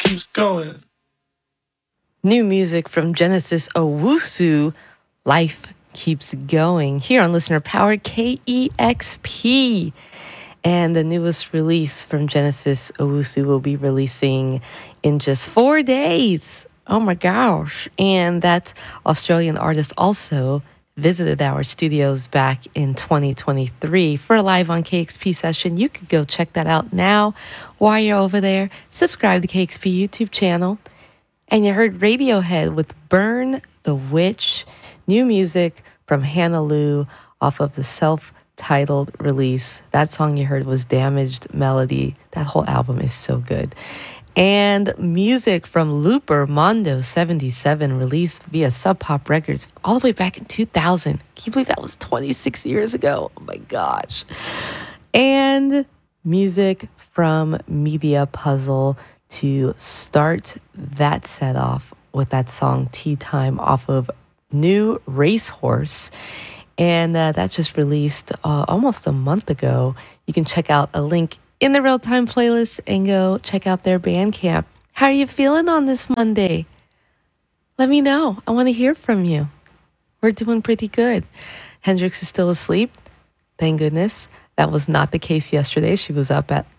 keeps going. New music from Genesis Owusu, Life Keeps Going, here on Listener Power KEXP. And the newest release from Genesis Owusu will be releasing in just 4 days. Oh my gosh. And that Australian artist also visited our studios back in 2023 for a live on KXP session. You could go check that out now. While you're over there, subscribe to KXP YouTube channel. And you heard Radiohead with Burn the Witch, new music from Hannah Lou off of the self-titled release. That song you heard was Damaged Melody. That whole album is so good. And music from Looper Mondo 77, released via Sub Pop Records all the way back in 2000. Can you believe that was 26 years ago? Oh my gosh. And music from Media Puzzle to start that set off with that song Tea Time off of New Racehorse. And that just released almost a month ago. You can check out a link in the Real Time playlist and go check out their Bandcamp. How are you feeling on this Monday? Let me know. I want to hear from you. We're doing pretty good. Hendrix is still asleep. Thank goodness. That was not the case yesterday. She was up at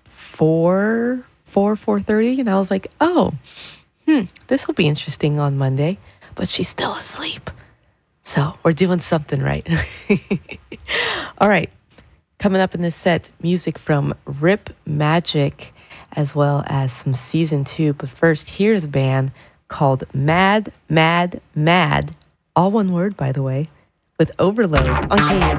4:30, and I was like, this will be interesting on Monday. But she's still asleep. So we're doing something right. All right. Coming up in this set, music from Rip Magic, as well as some season 2. But first, here's a band called Mad, Mad, Mad. All one word, by the way, with Overload on KXP.